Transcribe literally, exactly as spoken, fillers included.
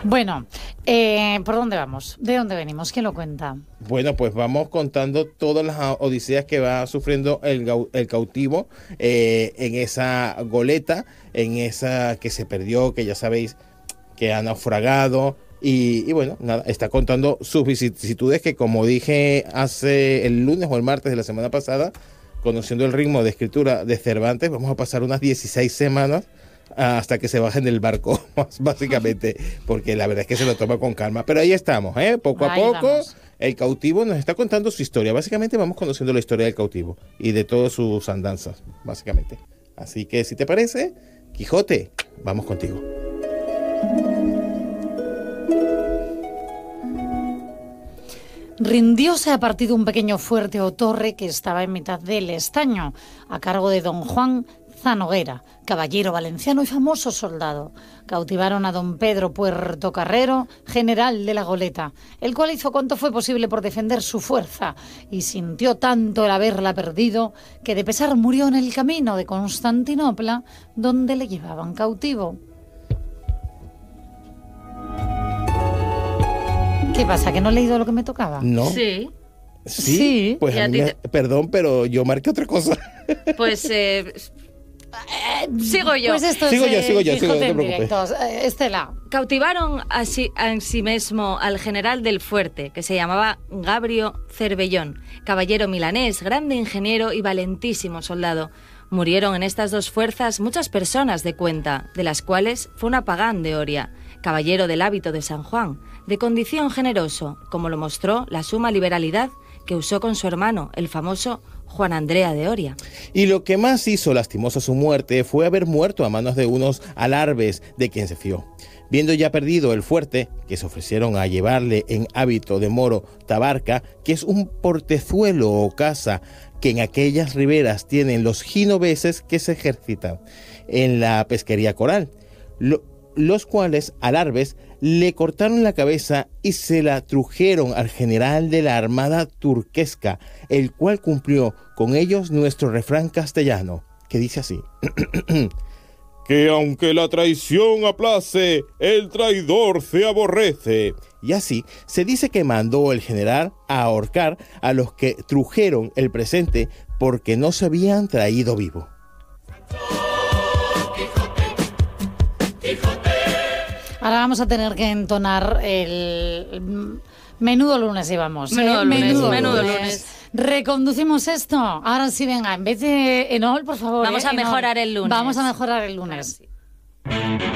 Bueno, eh, ¿por dónde vamos? ¿De dónde venimos? ¿Quién lo cuenta? Bueno, pues vamos contando todas las odiseas que va sufriendo el, el cautivo eh, en esa goleta, en esa que se perdió, que ya sabéis que ha naufragado. Y, y bueno, nada, está contando sus vicisitudes que, como dije hace el lunes o el martes de la semana pasada, conociendo el ritmo de escritura de Cervantes, vamos a pasar unas dieciséis semanas hasta que se bajen del barco, básicamente, porque la verdad es que se lo toma con calma. Pero ahí estamos, ¿eh? Poco a Ahí poco, vamos. El cautivo nos está contando su historia. Básicamente vamos conociendo la historia del cautivo y de todas sus andanzas, básicamente. Así que, si te parece, Quijote, vamos contigo. Rindióse a partir de un pequeño fuerte o torre que estaba en mitad del estaño, a cargo de don Juan Zanoguera, caballero valenciano y famoso soldado. Cautivaron a don Pedro Puertocarrero, general de la goleta, el cual hizo cuanto fue posible por defender su fuerza, y sintió tanto el haberla perdido, que de pesar murió en el camino de Constantinopla, donde le llevaban cautivo. ¿Qué pasa? ¿Que no he leído lo que me tocaba? No. Sí. Sí, Sí. pues Y a a mí ti me- perdón, pero yo marqué otra cosa. Pues eh, sigo yo. Pues esto Sigo es yo, eh, sigo yo, sigo, Quijote no te en preocupes. directo. Eh, Estela. Cautivaron así, en sí mismo al general del fuerte, que se llamaba Gabrio Cervellón, caballero milanés, grande ingeniero y valentísimo soldado. Murieron en estas dos fuerzas muchas personas de cuenta, de las cuales fue una pagán de Oria, caballero del hábito de San Juan, de condición generoso, como lo mostró la suma liberalidad que usó con su hermano, el famoso Juan Andrea de Oria. Y lo que más hizo lastimosa su muerte fue haber muerto a manos de unos alarbes de quien se fió. Viendo ya perdido el fuerte, que se ofrecieron a llevarle en hábito de moro tabarca, que es un portezuelo o casa que en aquellas riberas tienen los ginoveses que se ejercitan en la pesquería coral, lo, los cuales alarbes le cortaron la cabeza y se la trujeron al general de la armada turquesca, el cual cumplió con ellos nuestro refrán castellano, que dice así: que aunque la traición aplace, el traidor se aborrece. Y así se dice que mandó el general a ahorcar a los que trujeron el presente porque no se habían traído vivo. Ahora vamos a tener que entonar el, el menudo lunes llevamos. Menudo ¿eh? lunes, menudo, menudo lunes. lunes. Reconducimos esto. Ahora sí, venga, en vez de Enol, por favor. Vamos ¿eh? a Enol. mejorar el lunes. Vamos a mejorar el lunes. Claro, sí.